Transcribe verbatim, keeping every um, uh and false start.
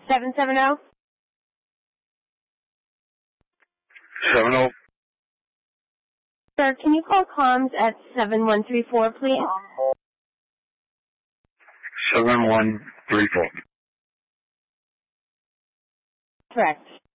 seven seven zero? seven zero. Sir, can you call comms at seven one three four, please? seven one three four. Correct.